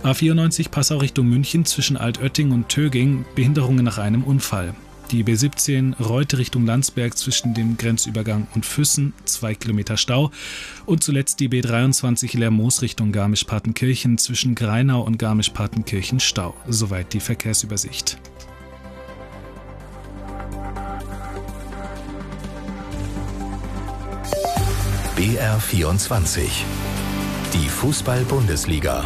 A94 Passau Richtung München zwischen Altötting und Töging, Behinderungen nach einem Unfall. Die B17 Reute Richtung Landsberg zwischen dem Grenzübergang und Füssen, 2 Kilometer Stau. Und zuletzt die B23 Lermoos Richtung Garmisch-Partenkirchen zwischen Greinau und Garmisch-Partenkirchen Stau. Soweit die Verkehrsübersicht. BR24. Die Fußball-Bundesliga.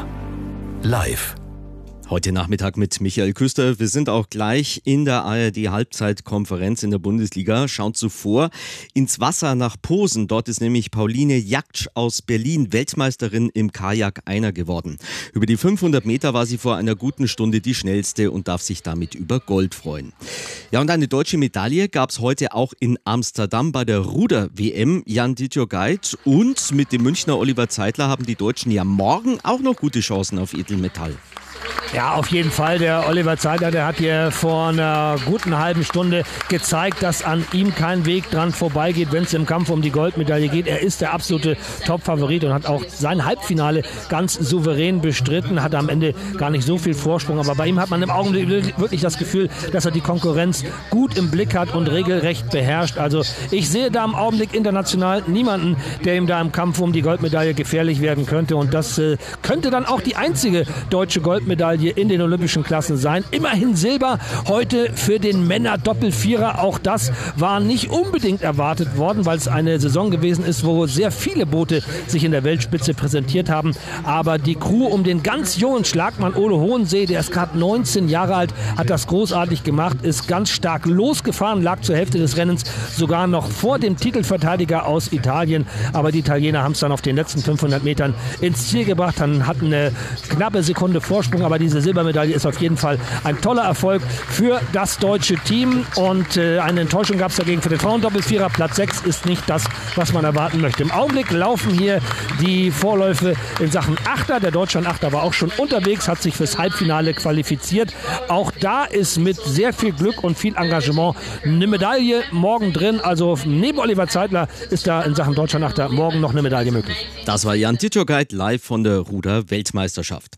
Live. Heute Nachmittag mit Michael Küster. Wir sind auch gleich in der ARD-Halbzeitkonferenz in der Bundesliga. Schauen zuvor ins Wasser nach Posen. Dort ist nämlich Pauline Jaktsch aus Berlin Weltmeisterin im Kajak-Einer geworden. Über die 500 Meter war sie vor einer guten Stunde die schnellste und darf sich damit über Gold freuen. Ja, und eine deutsche Medaille gab es heute auch in Amsterdam bei der Ruder-WM. Jan Ditjogait und mit dem Münchner Oliver Zeitler haben die Deutschen ja morgen auch noch gute Chancen auf Edelmetall. Ja, auf jeden Fall. Der Oliver Zeitler, der hat hier vor einer guten halben Stunde gezeigt, dass an ihm kein Weg dran vorbeigeht, wenn es im Kampf um die Goldmedaille geht. Er ist der absolute Top-Favorit und hat auch sein Halbfinale ganz souverän bestritten, hat am Ende gar nicht so viel Vorsprung. Aber bei ihm hat man im Augenblick wirklich das Gefühl, dass er die Konkurrenz gut im Blick hat und regelrecht beherrscht. Also ich sehe da im Augenblick international niemanden, der ihm da im Kampf um die Goldmedaille gefährlich werden könnte. Und das könnte dann auch die einzige deutsche Goldmedaille in den olympischen Klassen sein. Immerhin Silber heute für den Männer-Doppelvierer. Auch das war nicht unbedingt erwartet worden, weil es eine Saison gewesen ist, wo sehr viele Boote sich in der Weltspitze präsentiert haben. Aber die Crew um den ganz jungen Schlagmann Ole Hohensee, der ist gerade 19 Jahre alt, hat das großartig gemacht, ist ganz stark losgefahren, lag zur Hälfte des Rennens sogar noch vor dem Titelverteidiger aus Italien. Aber die Italiener haben es dann auf den letzten 500 Metern ins Ziel gebracht, hatten eine knappe Sekunde Vorsprung, aber diese Silbermedaille ist auf jeden Fall ein toller Erfolg für das deutsche Team und eine Enttäuschung gab es dagegen für den Frauendoppelvierer. Platz 6 ist nicht das, was man erwarten möchte. Im Augenblick laufen hier die Vorläufe in Sachen Achter. Der Deutschland-Achter war auch schon unterwegs, hat sich fürs Halbfinale qualifiziert. Auch da ist mit sehr viel Glück und viel Engagement eine Medaille morgen drin. Also neben Oliver Zeitler ist da in Sachen Deutschland-Achter morgen noch eine Medaille möglich. Das war Jan Ditjogait live von der Ruder-Weltmeisterschaft.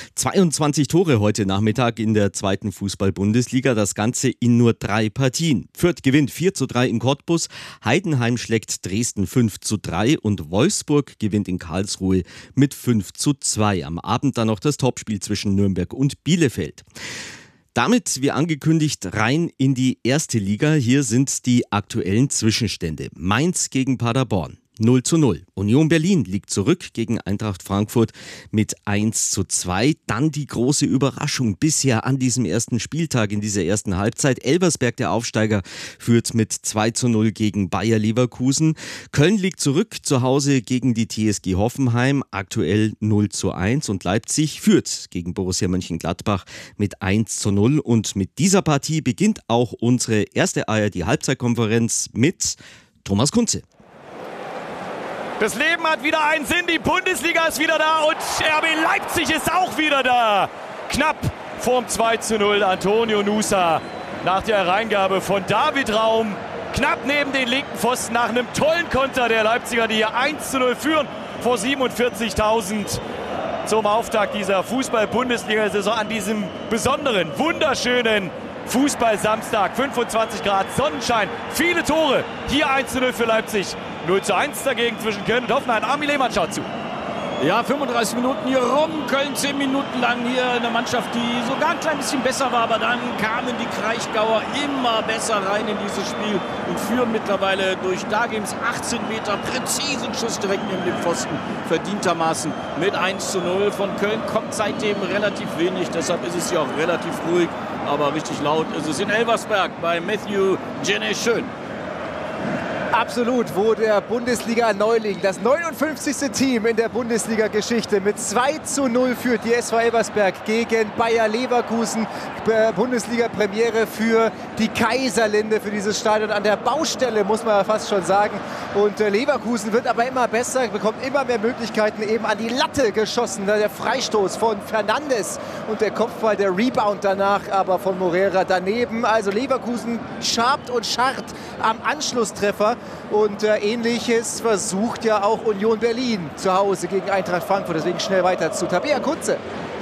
22 Tore heute Nachmittag in der zweiten Fußball-Bundesliga. Das Ganze in nur 3 Partien. Fürth gewinnt 4:3 in Cottbus, Heidenheim schlägt Dresden 5:3 und Wolfsburg gewinnt in Karlsruhe mit 5:2. Am Abend dann noch das Topspiel zwischen Nürnberg und Bielefeld. Damit, wie angekündigt, rein in die erste Liga. Hier sind die aktuellen Zwischenstände. Mainz gegen Paderborn. 0:0. Union Berlin liegt zurück gegen Eintracht Frankfurt mit 1:2. Dann die große Überraschung bisher an diesem ersten Spieltag in dieser ersten Halbzeit. Elversberg, der Aufsteiger, führt mit 2:0 gegen Bayer Leverkusen. Köln liegt zurück zu Hause gegen die TSG Hoffenheim, aktuell 0:1. Und Leipzig führt gegen Borussia Mönchengladbach mit 1:0. Und mit dieser Partie beginnt auch unsere erste ARD-Halbzeitkonferenz mit Thomas Kunze. Das Leben hat wieder einen Sinn, die Bundesliga ist wieder da und RB Leipzig ist auch wieder da. Knapp vorm 2:0 Antonio Nusa nach der Hereingabe von David Raum. Knapp neben den linken Pfosten nach einem tollen Konter der Leipziger, die hier 1:0 führen vor 47.000 zum Auftakt dieser Fußball-Bundesliga-Saison an diesem besonderen, wunderschönen Fußball-Samstag. 25 Grad, Sonnenschein, viele Tore. Hier 1:0 für Leipzig. 0:1 dagegen zwischen Köln und Hoffenheim. Armin Lehmann schaut zu. Ja, 35 Minuten hier rum. Köln 10 Minuten lang hier eine Mannschaft, die sogar ein klein bisschen besser war. Aber dann kamen die Kraichgauer immer besser rein in dieses Spiel und führen mittlerweile durch Dagims 18 Meter präzisen Schuss direkt neben dem Pfosten verdientermaßen mit 1:0. Von Köln kommt seitdem relativ wenig. Deshalb ist es ja auch relativ ruhig. Aber richtig laut ist es in Elversberg bei Matthew Jene-Schön. Absolut, wo der Bundesliga-Neuling, das 59. Team in der Bundesliga-Geschichte mit 2:0 führt, die SV Elversberg gegen Bayer Leverkusen. Bundesliga-Premiere für die Kaiserlinde, für dieses Stadion an der Baustelle, muss man ja fast schon sagen. Und Leverkusen wird aber immer besser, bekommt immer mehr Möglichkeiten, eben an die Latte geschossen. Der Freistoß von Fernandes und der Kopfball, der Rebound danach aber von Morera daneben. Also Leverkusen schabt und scharrt am Anschlusstreffer. Und Ähnliches versucht ja auch Union Berlin zu Hause gegen Eintracht Frankfurt. Deswegen schnell weiter zu Tabea Kunze.